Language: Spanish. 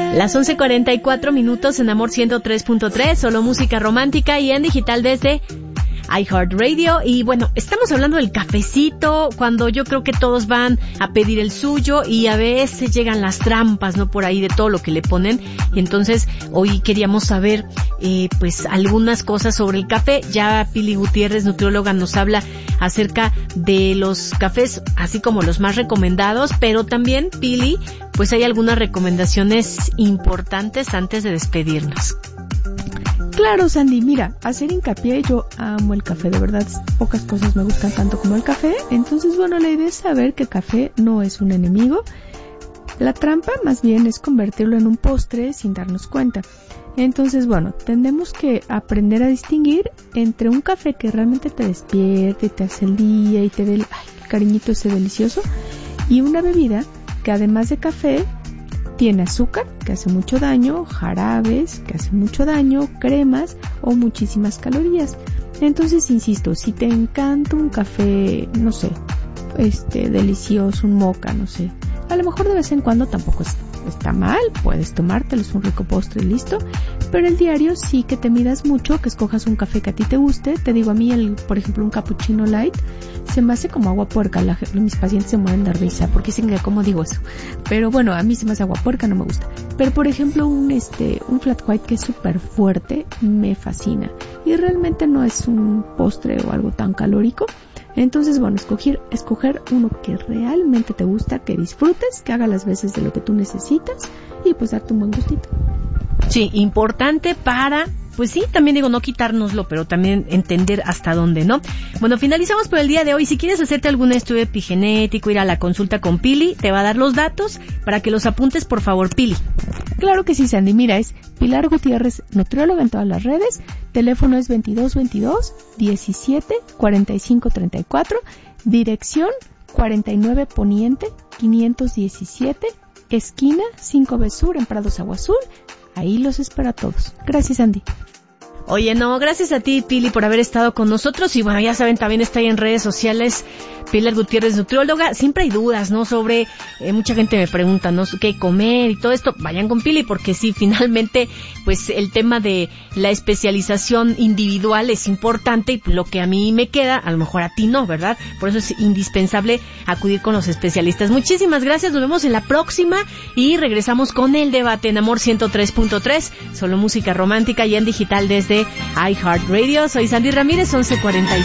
Las 11:44 en Amor 103.3, solo música romántica y en digital desde iHeartRadio. Y bueno, estamos hablando del cafecito, cuando yo creo que todos van a pedir el suyo y a veces llegan las trampas, ¿no? Por ahí de todo lo que le ponen. Y entonces hoy queríamos saber pues algunas cosas sobre el café. Ya Pili Gutiérrez, nutrióloga, nos habla acerca de los cafés, así como los más recomendados, pero también, Pili, pues hay algunas recomendaciones importantes antes de despedirnos. Claro, Sandy, mira, hacer hincapié, yo amo el café, de verdad, pocas cosas me gustan tanto como el café. Entonces, bueno, la idea es saber que el café no es un enemigo. La trampa más bien es convertirlo en un postre sin darnos cuenta. Entonces, bueno, tenemos que aprender a distinguir entre un café que realmente te despierte, te hace el día y te dé el cariñito ese delicioso, y una bebida que además de café tiene azúcar, que hace mucho daño, jarabes, que hace mucho daño, cremas o muchísimas calorías. Entonces, insisto, si te encanta un café, no sé, delicioso, un mocha, no sé, a lo mejor de vez en cuando tampoco está mal, puedes tomártelo, es un rico postre y listo, pero el diario sí que te midas mucho, que escojas un café que a ti te guste. Te digo, a mí, por ejemplo, un cappuccino light se me hace como agua puerca. Mis pacientes se mueren de risa porque dicen que cómo digo eso, pero bueno, a mí se me hace agua puerca, no me gusta. Pero por ejemplo, un flat white que es súper fuerte me fascina y realmente no es un postre o algo tan calórico. Entonces, bueno, escoger uno que realmente te gusta, que disfrutes, que haga las veces de lo que tú necesitas y pues darte un buen gustito. Sí, importante para, pues sí, también digo, no quitárnoslo, pero también entender hasta dónde, ¿no? Bueno, finalizamos por el día de hoy. Si quieres hacerte algún estudio epigenético, ir a la consulta con Pili, te va a dar los datos para que los apuntes, por favor, Pili. Claro que sí, Sandy. Mira, es Pilar Gutiérrez, nutrióloga en todas las redes. Teléfono es 2222 17 45 34. Dirección 49 Poniente 517, esquina 5B Sur en Prados Agua Azul. Ahí los espero a todos. Gracias, Andy. Oye, no, gracias a ti, Pili, por haber estado con nosotros. Y bueno, ya saben, también está ahí en redes sociales, Pilar Gutiérrez, nutrióloga. Siempre hay dudas, ¿no? Sobre, mucha gente me pregunta, ¿no? ¿Qué comer y todo esto? Vayan con Pili, porque sí, finalmente, pues el tema de la especialización individual es importante, y lo que a mí me queda, a lo mejor a ti no, ¿verdad? Por eso es indispensable acudir con los especialistas. Muchísimas gracias, nos vemos en la próxima y regresamos con el debate en Amor 103.3, solo música romántica y en digital desde iHeartRadio. Soy Sandy Ramírez, 11:40.